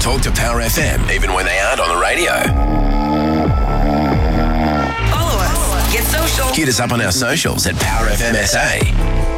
Talk to Power FM even when they aren't on the radio. Follow us. Get social. Hit us up on our socials at Power FM SA.